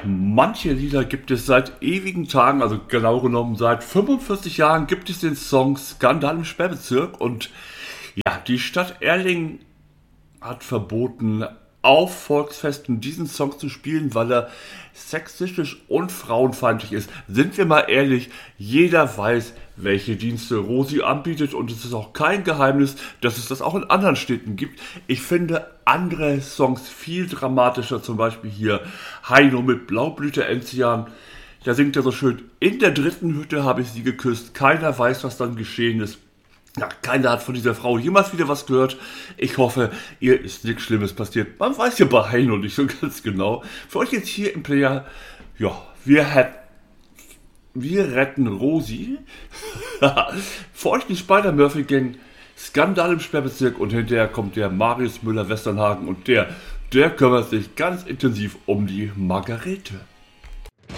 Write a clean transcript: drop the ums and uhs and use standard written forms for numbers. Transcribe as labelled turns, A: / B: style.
A: manche Lieder gibt es seit ewigen Tagen, also genau genommen seit 45 Jahren gibt es den Song Skandal im Sperrbezirk und ja, die Stadt Erlangen hat verboten, auf Volksfesten diesen Song zu spielen, weil er sexistisch und frauenfeindlich ist. Sind wir mal ehrlich, jeder weiß, welche Dienste Rosi anbietet und es ist auch kein Geheimnis, dass es das auch in anderen Städten gibt. Ich finde andere Songs viel dramatischer, zum Beispiel hier Heino mit Blaublüte Enzian. Da singt er so schön, in der dritten Hütte habe ich sie geküsst, keiner weiß, was dann geschehen ist. Ja, keiner hat von dieser Frau jemals wieder was gehört. Ich hoffe, ihr ist nichts Schlimmes passiert. Man weiß ja bei Heino nicht so ganz genau. Für euch jetzt hier im Player, ja, wir retten Rosi. Für euch die Spider-Murphy-Gang, Skandal im Sperrbezirk und hinterher kommt der Marius Müller-Westernhagen und der kümmert sich ganz intensiv um die Margarete.